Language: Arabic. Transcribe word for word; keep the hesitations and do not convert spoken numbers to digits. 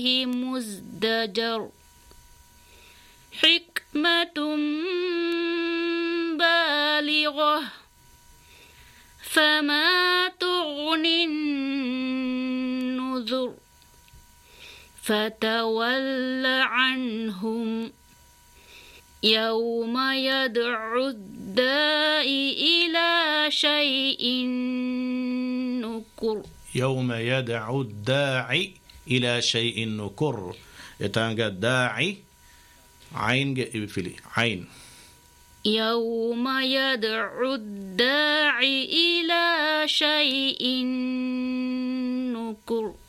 عليه مزدجر حكمة بالغة فما تغني النذر فتول عنهم يوم يدعو الداعي إلى شيء نكر يوم يدعو الداعي إلى شيء نكر يتانجا الداعي عين بفلي عين يوم يدعو الداعي إلى شيء نكر